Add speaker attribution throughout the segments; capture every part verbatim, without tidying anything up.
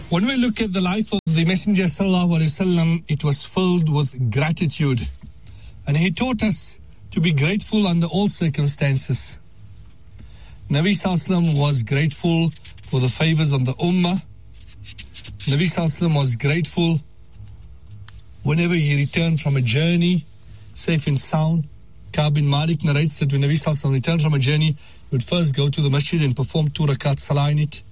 Speaker 1: When we look at the life of the Messenger sallallahu alaihi wasallam, it was filled with gratitude, and he taught us to be grateful under all circumstances. Nabi sallallahu alaihi wasallam was grateful for the favors on the ummah. Nabi sallallahu alaihi wasallam was grateful whenever he returned from a journey, safe and sound. Ka'b bin Malik narrates that when Nabi sallallahu alaihi wasallam returned from a journey, he would first go to the masjid and perform two rakat salah in it.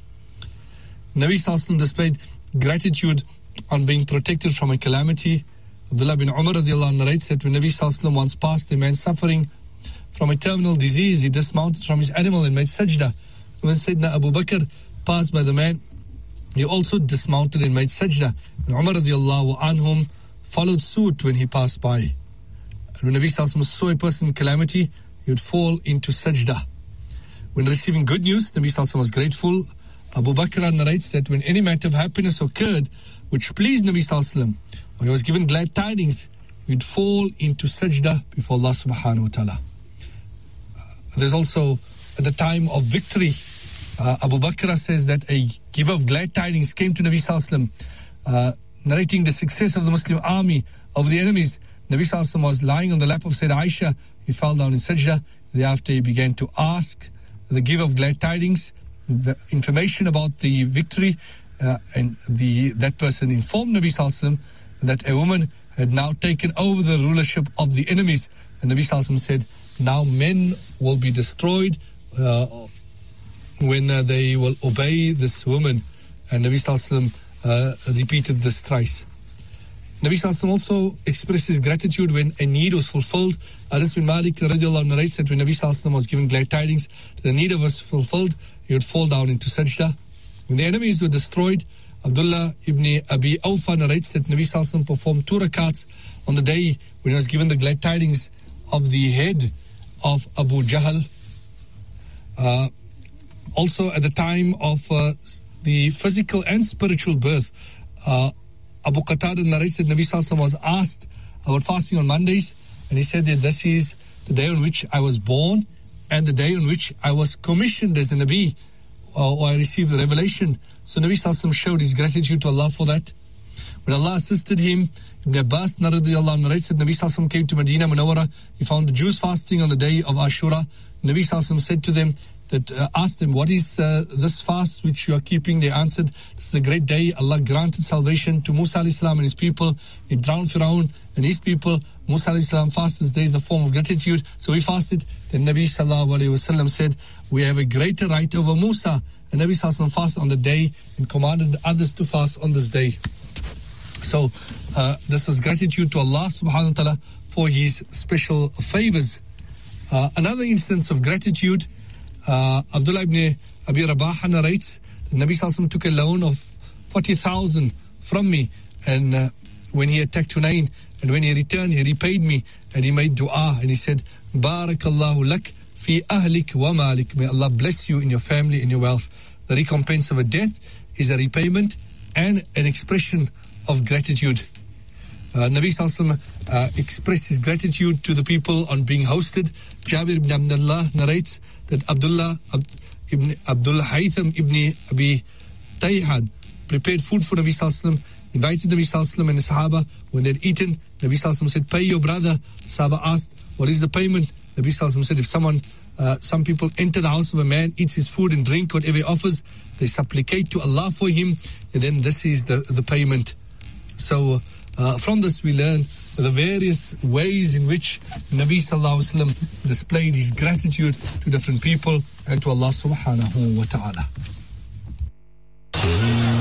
Speaker 1: Nabi sallallahu alaihi wasallam displayed gratitude on being protected from a calamity. Abdullah bin Umar radiallahu anh narrates that when Nabi sallallahu alaihi wasallam once passed a man suffering from a terminal disease, he dismounted from his animal and made sajda. When Sayyidina Abu Bakr passed by the man, he also dismounted and made sajda. And Umar radiallahu anhum followed suit when he passed by. And when Nabi sallallahu alaihi wasallam saw a person in calamity, he would fall into sajda. When receiving good news, Nabi sallallahu alaihi wasallam was grateful. Abu Bakr narrates that when any matter of happiness occurred which pleased Nabi sallallahu alaihi wasallam, or he was given glad tidings, he would fall into sajda before Allah subhanahu wa ta'ala. Uh, there's also, at the time of victory, uh, Abu Bakr says that a giver of glad tidings came to Nabi sallallahu alaihi wasallam, uh, narrating the success of the Muslim army over the enemies. Nabi sallallahu alaihi wasallam was lying on the lap of Sayyidah Aisha. He fell down in sajda. Thereafter he began to ask the giver of glad tidings the information about the victory, uh, and the that person informed Nabi sallallahu alaihi wasallam that a woman had now taken over the rulership of the enemies. And Nabi sallallahu alaihi wasallam said, now men will be destroyed uh, when uh, they will obey this woman. And Nabi sallallahu alaihi wasallam uh, repeated this thrice. Nabi sallallahu alaihi wasallam also expressed his gratitude when a need was fulfilled. Anas bin Malik radiallahu anhu narrates that when Nabi sallallahu alaihi wasallam was given glad tidings that the need was fulfilled, he would fall down into sajda. When the enemies were destroyed, Abdullah ibn Abi Awfa narrates that Nabi sallallahu alaihi wasallam performed two rakats on the day when he was given the glad tidings of the head of Abu Jahl. Uh, also at the time of uh, the physical and spiritual birth, uh, Abu Qatada narrates that Nabi sallallahu alaihi wasallam was asked about fasting on Mondays, and he said that this is the day on which I was born and the day on which I was commissioned as a Nabi, or, or I received the revelation. So Nabi sallallahu alaihi wasallam showed his gratitude to Allah for that. When Allah assisted him, Ibn Abbas narrates that Nabi sallallahu alaihi wasallam came to Medina Munawwara. He found the Jews fasting on the day of Ashura. Nabi sallallahu alaihi wasallam said to them, that uh, asked them, what is uh, this fast which you are keeping? They answered, this is a great day. Allah granted salvation to Musa alayhi salam and his people. He drowned Fir'aun and his people. Musa alayhi salam fasted this day is the form of gratitude. So we fasted. Then Nabi sallallahu alayhi wasallam said, we have a greater right over Musa. And Nabi sallallahu alayhi wasallam fasted on the day and commanded others to fast on this day. So uh, this was gratitude to Allah subhanahu wa ta'ala for his special favors. Uh, another instance of gratitude, Uh, Abdullah ibn Abi Rabah narrates that Nabi sallallahu alaihi wasallam took a loan of forty thousand from me, and uh, when he attacked Hunayn, and when he returned, he repaid me, and he made dua, and he said, Barakallahu lak fi ahlik wa malik. May Allah bless you in your family and your wealth. The recompense of a death is a repayment and an expression of gratitude. Uh, Nabi sallallahu alaihi wasallam uh, expressed his gratitude to the people on being hosted. Jabir ibn Abdullah narrates that Abdullah Ab, ibn Abdul Haytham ibn Abi Tayhan prepared food for Nabi sallallahu alaihi wasallam, invited Nabi sallallahu alaihi wasallam and the Sahaba. When they had eaten, Nabi sallallahu alaihi wasallam said, pay your brother. Sahaba asked, what is the payment? Nabi sallallahu alaihi wasallam said, if someone, uh, some people enter the house of a man, eats his food and drink, whatever he offers, they supplicate to Allah for him, and then this is the, the payment. So uh, from this we learn the various ways in which Nabi sallallahu alaihi wasallam displayed his gratitude to different people and to Allah subhanahu wa ta'ala.